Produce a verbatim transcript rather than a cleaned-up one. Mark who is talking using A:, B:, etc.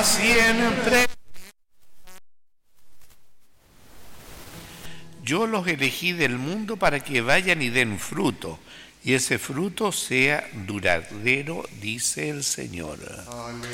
A: siempre. Yo los elegí del mundo para que vayan y den fruto, y ese fruto sea duradero, dice el Señor.